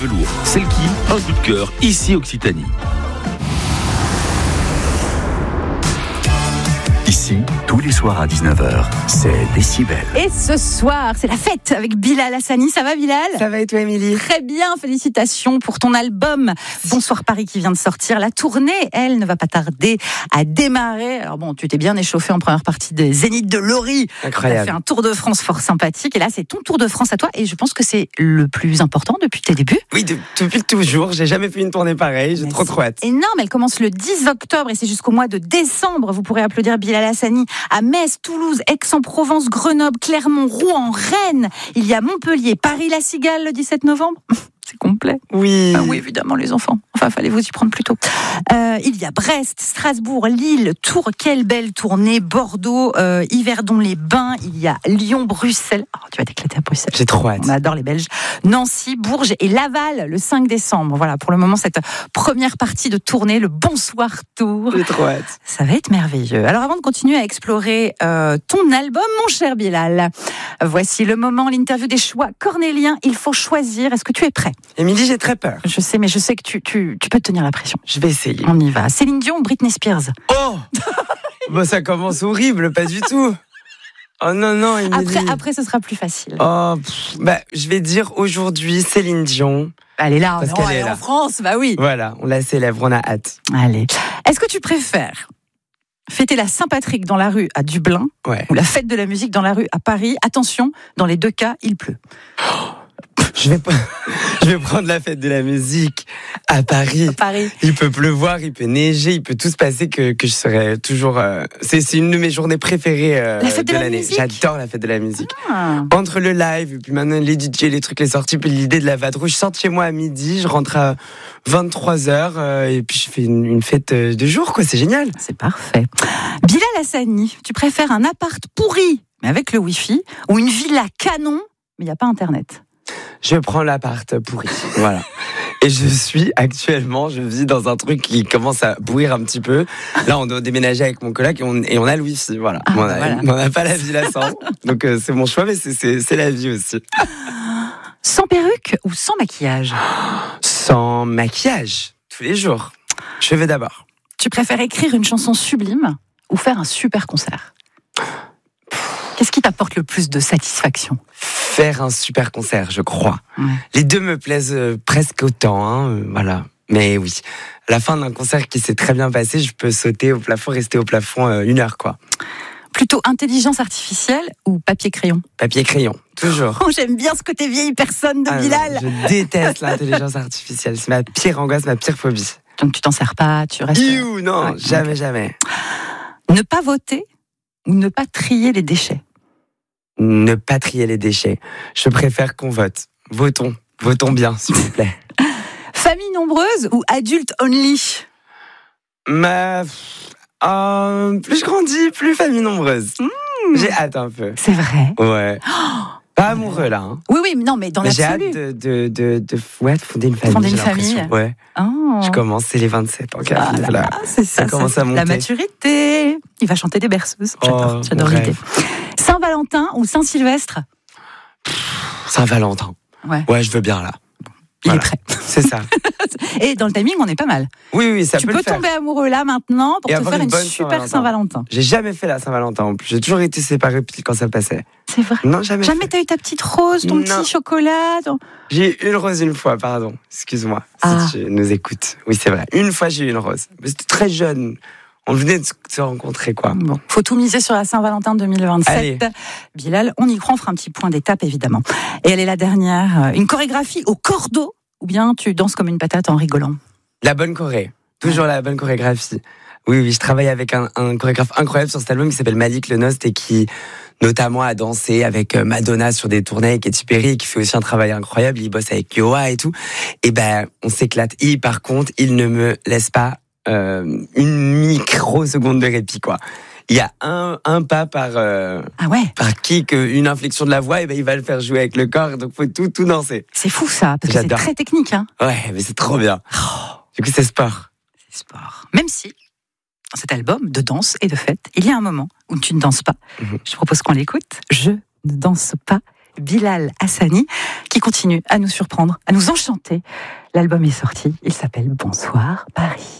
Velours, Selkie, un coup de cœur, ici Occitanie. Ici, tous les soirs à 19h, c'est Décibel. Et ce soir, c'est la fête avec Bilal Hassani. Ça va, Bilal ? Ça va et toi, Émilie ? Très bien, félicitations pour ton album Bonsoir Paris qui vient de sortir. La tournée, elle, ne va pas tarder à démarrer. Alors bon, tu t'es bien échauffé en première partie des Zéniths de Lori. Incroyable. Tu as fait un Tour de France fort sympathique. Et là, c'est ton Tour de France à toi. Et je pense que c'est le plus important depuis tes débuts. Oui, depuis toujours. J'ai jamais fait une tournée pareille. J'ai trop hâte. Énorme. Elle commence le 10 octobre et c'est jusqu'au mois de décembre. Vous pourrez applaudir Bilal Hassani à Metz, Toulouse, Aix-en-Provence, Grenoble, Clermont, Rouen, Rennes. Il y a Montpellier, Paris-la-Cigale le 17 novembre. C'est complet. Oui. Ah oui, évidemment, les enfants. Enfin, fallait vous y prendre plus tôt. Il y a Brest, Strasbourg, Lille, Tours. Quelle belle tournée. Bordeaux, Yverdon-les-Bains. Il y a Lyon, Bruxelles. Oh, tu vas t'éclater à Bruxelles. J'ai trop hâte. On adore les Belges. Nancy, Bourges et Laval le 5 décembre. Voilà, pour le moment, cette première partie de tournée, le Bonsoir Tour. J'ai trop hâte. Ça va être merveilleux. Alors, avant de continuer à explorer ton album, mon cher Bilal, voici le moment, l'interview des choix cornéliens. Il faut choisir. Est-ce que tu es prêt ? Émilie, j'ai très peur. Je sais, mais je sais que tu peux tenir la pression. Je vais essayer. On y va. Céline Dion ou Britney Spears ? Oh bah, ça commence horrible, pas du tout. Oh non, Émilie. Après, ce sera plus facile. Oh, je vais dire aujourd'hui Céline Dion. Elle est là, Parce qu'elle est là. En France, bah oui. Voilà, on la célèbre, on a hâte. Allez. Est-ce que tu préfères fêter la Saint-Patrick dans la rue à Dublin Ouais. ou la fête de la musique dans la rue à Paris ? Attention, dans les deux cas, il pleut. Je vais prendre la fête de la musique à Paris. Il peut pleuvoir, il peut neiger, il peut tout se passer que je serai toujours. C'est une de mes journées préférées de l'année. Musique. J'adore la fête de la musique. Ah. Entre le live et puis maintenant les DJ, les trucs, les sorties, puis l'idée de la vadrouille. Je sors de chez moi à midi, je rentre à 23h et puis je fais une fête de jour, quoi. C'est génial. C'est parfait. Bilal Hassani, tu préfères un appart pourri, mais avec le Wi-Fi, ou une villa canon, mais il n'y a pas Internet ? Je prends l'appart pourri. Voilà. Et je vis dans un truc qui commence à pourrir un petit peu. Là, on doit déménager avec mon coloc et on a le Wi-Fi. Voilà. Ah, on n'a pas la villa sans. Donc, c'est mon choix, mais c'est la vie aussi. Sans perruque ou sans maquillage ? Sans maquillage, tous les jours. Je vais d'abord. Tu préfères écrire une chanson sublime ou faire un super concert ? Qu'est-ce qui t'apporte le plus de satisfaction ? Faire un super concert, je crois. Ouais. Les deux me plaisent presque autant, voilà. Mais oui, à la fin d'un concert qui s'est très bien passé, je peux sauter au plafond, rester au plafond 1 heure, quoi. Plutôt intelligence artificielle ou papier-crayon ? Papier-crayon, toujours. Oh, j'aime bien ce côté vieille personne de Bilal. Non, je déteste l'intelligence artificielle. C'est ma pire angoisse, ma pire phobie. Donc tu t'en sers pas, tu restes... Non, Ouais, jamais. Ne pas voter ou ne pas trier les déchets ? Ne pas trier les déchets. Je préfère qu'on vote. Votons bien, s'il vous plaît. Famille nombreuse ou adulte only ? Plus je grandis, plus famille nombreuse. J'ai hâte un peu. C'est vrai. Ouais. Pas amoureux là. Hein. Oui, mais non, mais dans J'ai hâte l'absolu. de fonder une famille. Fonder une j'ai l'impression. famille. Ouais. Oh. Je commence, c'est les 27 ans. Ah là là, c'est ça commence à monter. La maturité. Il va chanter des berceuses. J'adore mon l'idée. rêve. Saint-Valentin ou Saint-Sylvestre ? Saint-Valentin. Ouais, je veux bien là. Il est prêt. C'est ça. Et dans le timing, on est pas mal. Oui, ça tu peut peux le faire. tomber amoureux là maintenant pour Et te avoir faire une une bonne super Saint-Valentin. J'ai jamais fait la Saint-Valentin en plus. J'ai toujours été séparé quand ça passait. C'est vrai. Non, jamais. Jamais t'as eu ta petite rose, ton Non. petit chocolat. J'ai eu une rose une fois, pardon. Excuse-moi si tu nous écoutes. Oui, c'est vrai. Une fois, j'ai eu une rose. Mais c'était très jeune. On venait de se rencontrer, quoi. Bon, faut tout miser sur la Saint-Valentin 2027. Allez. Bilal, on y croit, on fera un petit point d'étape, évidemment. Et elle est la dernière. Une chorégraphie au cordeau ou bien tu danses comme une patate en rigolant ? La bonne choré. Toujours la bonne chorégraphie. Oui, je travaille avec un chorégraphe incroyable sur cet album qui s'appelle Malik Lenost et qui, notamment, a dansé avec Madonna sur des tournées, Katy Perry, qui fait aussi un travail incroyable. Il bosse avec Yoa et tout. Et on s'éclate. Et par contre, il ne me laisse pas une microseconde de répit, quoi. Il y a un pas par kick, une inflexion de la voix, et il va le faire jouer avec le corps, donc faut tout danser. C'est fou ça, parce que J'adore. c'est très technique. Hein. Ouais, mais c'est trop bien. Du coup, c'est sport. C'est sport. Même si, dans cet album de danse et de fête, il y a un moment où tu ne danses pas. Je propose qu'on l'écoute. Je ne danse pas Bilal Hassani, qui continue à nous surprendre, à nous enchanter. L'album est sorti, il s'appelle Bonsoir Paris.